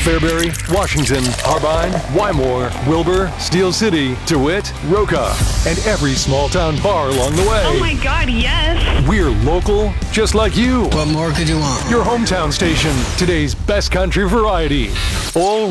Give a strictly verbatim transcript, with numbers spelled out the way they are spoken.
Fairbury, Washington, Harbine, Wymore, Wilbur, Steel City, DeWitt, Roca, and every small town bar along the way. Oh my God, yes. We're local, just like you. What more could you want? Your hometown station, today's best country variety. All